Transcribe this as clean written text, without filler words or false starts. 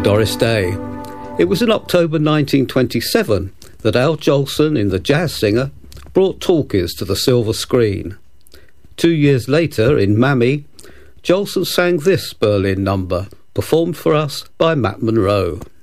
Doris Day. It was in October 1927 that Al Jolson in The Jazz Singer brought talkies to the silver screen. 2 years later, in Mammy, Jolson sang this Berlin number, performed for us by Matt Monro.